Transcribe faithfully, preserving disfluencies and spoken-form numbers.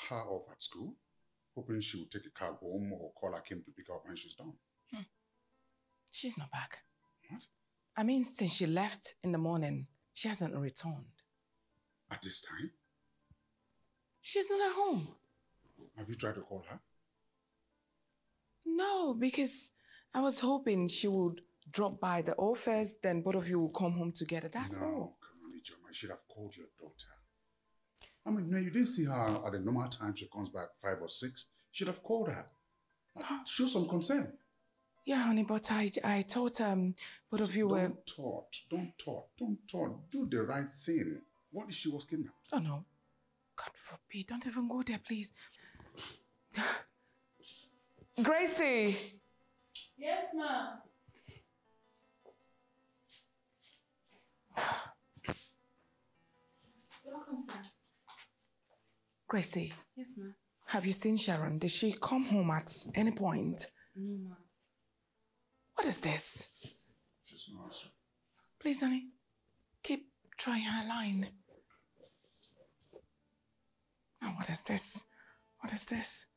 her off at school, hoping she would take a cab home or call her Kim to pick her up when she's done. Hmm. She's not back. What? I mean, since she left in the morning, she hasn't returned. At this time? She's not at home. Have you tried to call her? No, because I was hoping she would drop by the office, then both of you will come home together. That's no, all. No, come on, Ijoma. I should have called your daughter. I mean, no, you didn't see her at the normal time she comes back, five or six. You should have called her. Show some concern. Yeah, honey, but I, I thought um, both of you don't were... Don't thought, don't thought, don't thought. Do the right thing. What if she was kidnapped? Oh, no. God forbid. Don't even go there, please. Gracie! Yes, ma'am. Welcome, sir. Gracie. Yes, ma'am. Have you seen Sharon? Did she come home at any point? No, ma'am. What is this? She's not answering. Please, honey. Keep trying her line. Now, what is this? What is this?